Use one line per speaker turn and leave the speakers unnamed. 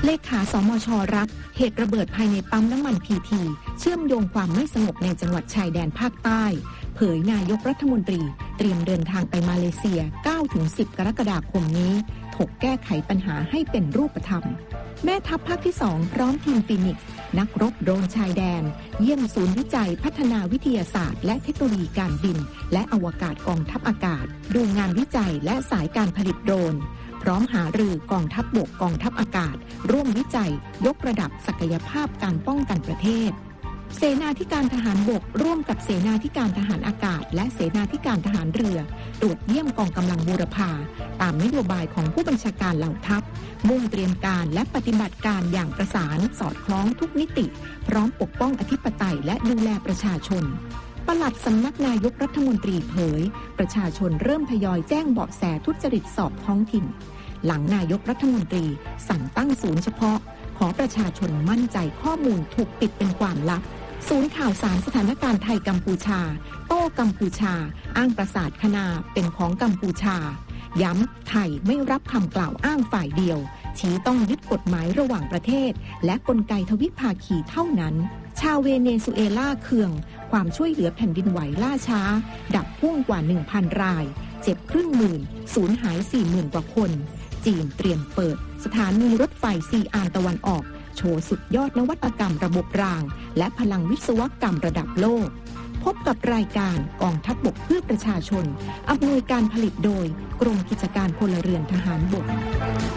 เลขาสมช.รับเหตุระเบิดภายในปั๊มน้ำมันพีทีเชื่อมโยงความไม่สงบในจังหวัดชายแดนภาคใต้เผยนายกรัฐมนตรีเตรียมเดินทางไปมาเลเซีย 9-10 กรกฎาคมนี้ถกแก้ไขปัญหาให้เป็นรูปธรรมแม่ทัพภาคที่ 2 พร้อมทีมฟีนิกซ์นักรบโดรนชายแดนเยี่ยมศูนย์วิจัยพัฒนาวิทยาศาสตร์และเทคโนโลยีการบินและอวกาศกองทัพอากาศดูงานวิจัยและสายการผลิตโดรนพร้อมหารือกองทัพบกกองทัพอากาศร่วมวิจัยยกระดับศักยภาพการป้องกันประเทศเสนาธิการทหารบกร่วมกับเสนาธิการทหารอากาศและเสนาธิการทหารเรือตรวจเยี่ยมกองกำลังบูรพาตามนโยบายของผู้บัญชาการเหล่าทัพมุ่งเตรียมการและปฏิบัติการอย่างประสานสอดคล้องทุกมิติพร้อมปกป้องอธิปไตยและดูแลประชาชนปลัดสำนักนายกรัฐมนตรีเผยประชาชนเริ่มทยอยแจ้งเบาะแสทุจริตสอบท้องถิ่นหลังนายกรัฐมนตรีสั่งตั้งศูนย์เฉพาะขอประชาชนมั่นใจข้อมูลถูกปิดเป็นความลับศูนย์ข่าวสารสถานการณ์ไทยกัมพูชาโต้กัมพูชาอ้างปราสาทคณาเป็นของกัมพูชาย้ำไทยไม่รับคำกล่าวอ้างฝ่ายเดียวชี้ต้องยึดกฎหมายระหว่างประเทศและกลไกทวิภาคีเท่านั้นชาวเวเนซุเอลาเคืองความช่วยเหลือแผ่นดินไหวล่าช้าดับพุ่งกว่า 1,000 รายเจ็บครึ่งหมื่นสูญหาย 40,000 กว่าคนจีนเตรียมเปิดสถานีรถไฟซีอานตะวันออกโชว์สุดยอดนวัตกรรมระบบรางและพลังวิศวกรรมระดับโลกพบกับรายการกองทัพบกเพื่อประชาชนอำนวยการผลิตโดยกรมกิจการพลเรือนทหารบก